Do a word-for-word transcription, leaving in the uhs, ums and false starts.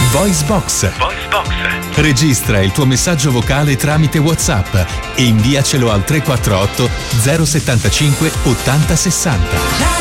VoiceBox. VoiceBox. Registra il tuo messaggio vocale tramite WhatsApp e inviacelo al tre quattro otto zero settantacinque ottanta sessanta.